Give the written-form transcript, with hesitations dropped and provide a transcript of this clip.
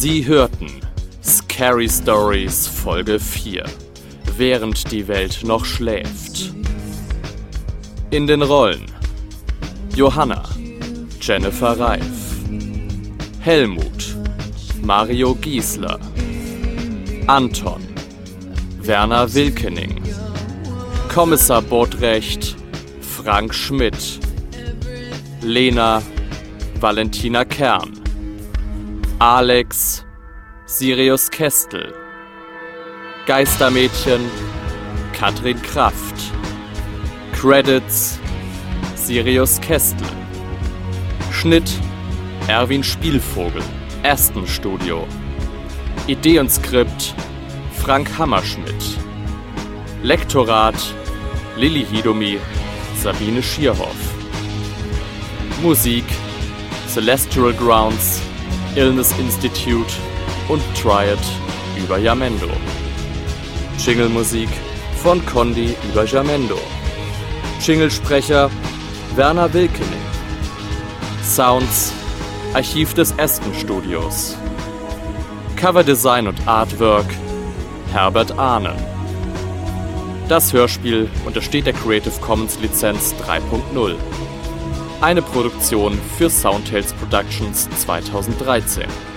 Sie hörten Scary Stories Folge 4, während die Welt noch schläft. In den Rollen: Johanna, Jennifer Reif, Helmut, Mario Giesler, Anton, Werner Wilkening, Kommissar Botrecht, Frank Schmidt, Lena, Valentina Kern, Alex, Sirius Kestel, Geistermädchen, Katrin Kraft, Credits, Sirius Kestel, Schnitt, Erwin Spielvogel, Aston Studio, Idee und Skript, Frank Hammerschmidt, Lektorat, Lilly Hidomi, Sabine Schierhoff, Musik, Celestial Grounds, Illness Institute und Triad über Jamendo. Jingle-Musik von Condi über Jamendo. Jinglesprecher Werner Wilkening. Sounds Archiv des Aston Studios. Coverdesign und Artwork Herbert Ahnen. Das Hörspiel untersteht der Creative Commons Lizenz 3.0. Eine Produktion für Soundtales Productions 2013.